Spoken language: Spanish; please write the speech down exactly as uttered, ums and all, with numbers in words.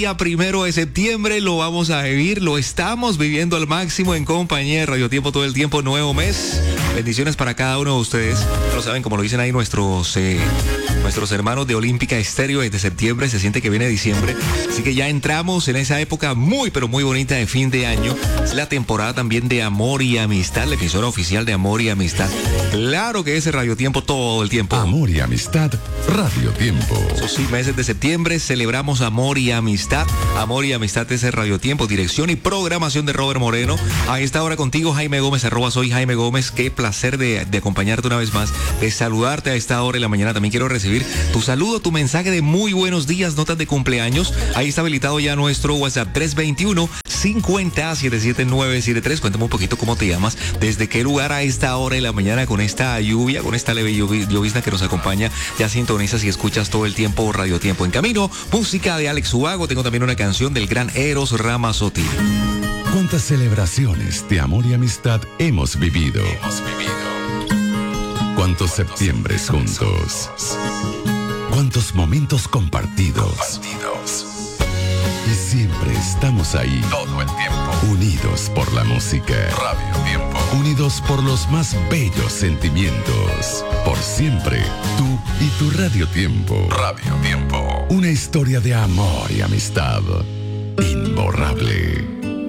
Día primero de septiembre lo vamos a vivir, lo estamos viviendo al máximo en compañía de Radio Tiempo todo el tiempo, nuevo mes. Bendiciones para cada uno de ustedes. Lo saben, como lo dicen ahí nuestros eh, nuestros hermanos de Olímpica Estéreo, desde septiembre se siente que viene diciembre. Así que ya entramos en esa época muy, pero muy bonita de fin de año. Es la temporada también de Amor y Amistad, la emisora oficial de Amor y Amistad. Claro que es Radio Tiempo todo el tiempo. Amor y Amistad, Radio Tiempo. Esos sí, meses de septiembre celebramos Amor y Amistad. Amor y Amistad es el Radio Tiempo, dirección y programación de Robert Moreno. A esta hora contigo, Jaime Gómez, arroba soy Jaime Gómez. Qué placer de, de acompañarte una vez más, de saludarte a esta hora de la mañana. También quiero recibir tu saludo, tu mensaje de muy buenos días, notas de cumpleaños. Ahí está habilitado ya nuestro WhatsApp tres veintiuno, cincuenta, setenta y siete nueve setenta y tres. Cuéntame un poquito cómo te llamas, desde qué lugar a esta hora de la mañana con esta lluvia, con esta leve lluvi- llovizna que nos acompaña. Ya sintonizas y escuchas todo el tiempo Radio Tiempo. En camino, música de Alex Ubago. Tengo también una canción del gran Eros Ramazzotti. ¿Cuántas celebraciones de amor y amistad hemos vivido? Hemos vivido. ¿Cuántos septiembres juntos? ¿Cuántos momentos compartidos? Compartidos. Y siempre estamos ahí. Todo el tiempo. Unidos por la música. Radio Tiempo. Unidos por los más bellos sentimientos. Por siempre, tú y tu Radio Tiempo. Radio Tiempo. Una historia de amor y amistad imborrable.